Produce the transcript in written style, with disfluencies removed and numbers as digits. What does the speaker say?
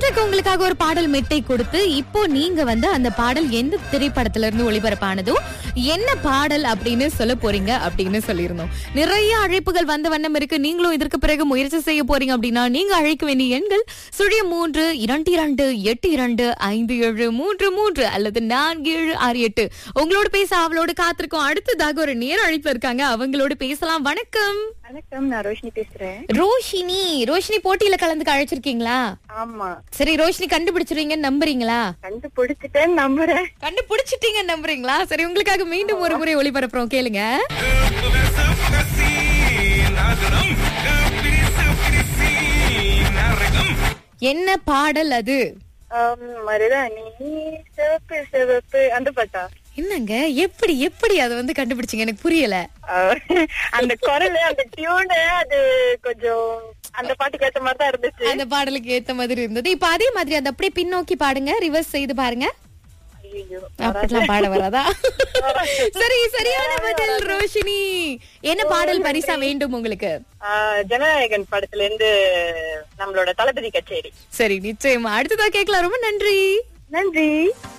இன்றைக்கு உங்களுக்காக ஒரு பாடல் மெட்டை கொடுத்து இப்போ நீங்க அந்த பாடல் எந்த திரைப்படத்துல இருந்து ஒளிபரப்பானதோ என்ன பாடல் அப்படின்னு சொல்ல போறீங்க அப்படின்னு சொல்லியிருந்தோம். நிறைய அழைப்புகள் வந்த வண்ணம் இருக்கு. நீங்களும் இதற்கு பிறகு முயற்சி செய்ய போறீங்க அப்படின்னா நீங்க அழைக்க வேண்டிய எண்கள் 0322825733 அல்லது 4768. உங்களோட பேச அவளோட காத்திருக்கோம். அடுத்ததாக ஒரு நேர அழைப்புல இருக்காங்க, அவங்களோட பேசலாம். வணக்கம். வணக்கம், நான் ரோஷினி பேசுறேன். ரோஷினி போட்டியில கலந்துக்க அழைச்சிருக்கீங்களா? ஆமா. சரி, ரோஷினி கண்டுபிடிச்சிருவீங்கன்னு நம்புறீங்களா? கண்டுபிடிச்சிட்டேன்னு நம்புறேன். கண்டுபிடிச்சிட்டீங்க நம்புறீங்களா? சரி, உங்களுக்காக மீண்டும் ஒரு முறை ஒளிபரப்புறோம், கேளுங்க. என்ன பாடல் அது? மருதாணி சிவப்பு சிவப்பு அந்த பாட்டா? என்னங்க, எப்படி அது கண்டுபிடிச்சீங்க? எனக்கு புரியல. அந்த குரல், அந்த டியூன், அது கொஞ்சம் அந்த பாட்டுக்கு ஏத்த மாதிரி தான் இருந்துச்சு. அந்த பாடலுக்கு ஏத்த மாதிரி இருந்தது. இப்ப அதே மாதிரி அதை அப்படியே பின்னோக்கி பாடுங்க, ரிவர்ஸ் செய்து பாருங்க. அப்படிலாம் பாட வராதா? சரி, சரியான பதில் ரோஷினி. என்ன பாடல் பரிசா வேண்டும் உங்களுக்கு? ஜனநாயகன் படத்துல இருந்து நம்மளோட தளபதி கச்சேரி. சரி, நிச்சயமா அடுத்ததா கேட்கலாம். ரொம்ப நன்றி. நன்றி.